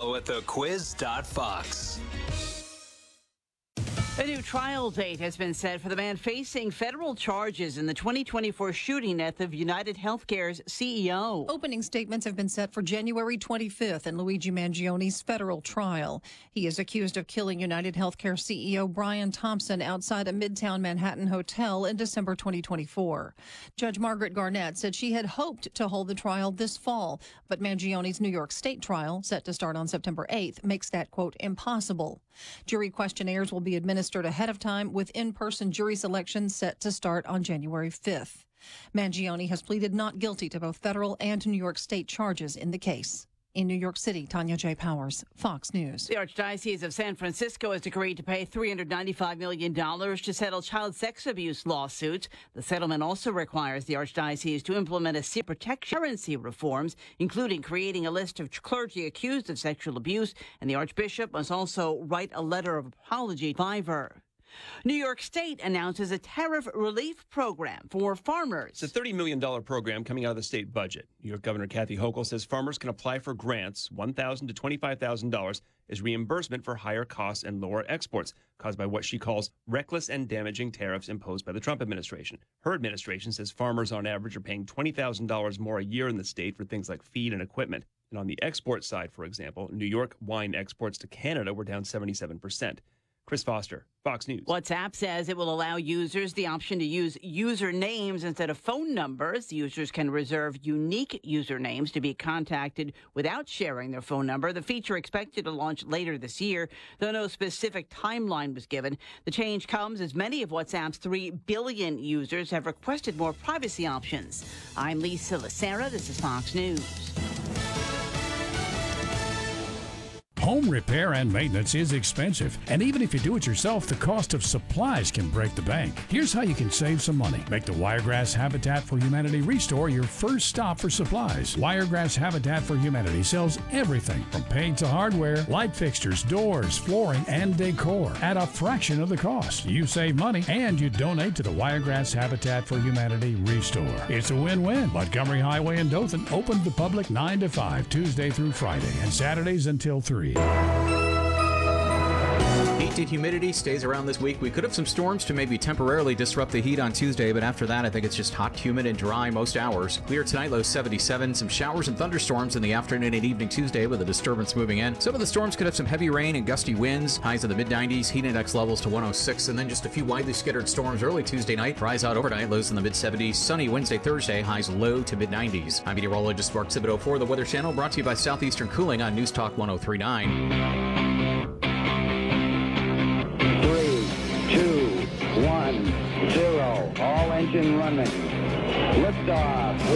Follow at thequiz.fox. A new trial date has been set for the man facing federal charges in the 2024 shooting death of United Healthcare's CEO. Opening statements have been set for January 25th in Luigi Mangioni's federal trial. He is accused of killing United Healthcare CEO Brian Thompson outside a Midtown Manhattan hotel in December 2024. Judge Margaret Garnett said she had hoped to hold the trial this fall, but Mangioni's New York State trial, set to start on September 8th, makes that, quote, impossible. Jury questionnaires will be administered ahead of time, with in-person jury selection set to start on January 5th. Mangioni has pleaded not guilty to both federal and New York State charges in the case. In New York City, Tanya J. Powers, Fox News. The Archdiocese of San Francisco has agreed to pay $395 million to settle child sex abuse lawsuits. The settlement also requires the Archdiocese to implement a protection currency reforms, including creating a list of clergy accused of sexual abuse, and the Archbishop must also write a letter of apology to survivor. New York State announces a tariff relief program for farmers. It's a $30 million program coming out of the state budget. New York Governor Kathy Hochul says farmers can apply for grants, $1,000 to $25,000, as reimbursement for higher costs and lower exports caused by what she calls reckless and damaging tariffs imposed by the Trump administration. Her administration says farmers on average are paying $20,000 more a year in the state for things like feed and equipment. And on the export side, for example, New York wine exports to Canada were down 77%. Chris Foster, Fox News. WhatsApp says it will allow users the option to use usernames instead of phone numbers. Users can reserve unique usernames to be contacted without sharing their phone number. The feature expected to launch later this year, though no specific timeline was given. The change comes as many of WhatsApp's 3 billion users have requested more privacy options. I'm Lisa Lacera. This is Fox News. Home repair and maintenance is expensive, and even if you do it yourself, the cost of supplies can break the bank. Here's how you can save some money. Make the Wiregrass Habitat for Humanity Restore your first stop for supplies. Wiregrass Habitat for Humanity sells everything from paint to hardware, light fixtures, doors, flooring, and decor at a fraction of the cost. You save money, and you donate to the Wiregrass Habitat for Humanity Restore. It's a win-win. Montgomery Highway in Dothan open to the public 9 to 5, Tuesday through Friday, and Saturdays until 3. Heat and humidity stays around this week. We could have some storms to maybe temporarily disrupt the heat on Tuesday, but after that, I think it's just hot, humid, and dry most hours. Clear tonight, low 77. Some showers and thunderstorms in the afternoon and evening Tuesday with a disturbance moving in. Some of the storms could have some heavy rain and gusty winds. Highs in the mid-90s, heat index levels to 106, and then just a few widely scattered storms early Tuesday night. Dries out overnight, lows in the mid-70s. Sunny Wednesday, Thursday, highs low to mid-90s. I'm meteorologist Mark Thibodeau for the Weather Channel, brought to you by Southeastern Cooling on News Talk 1039. 1, 0. All engine running. Liftoff.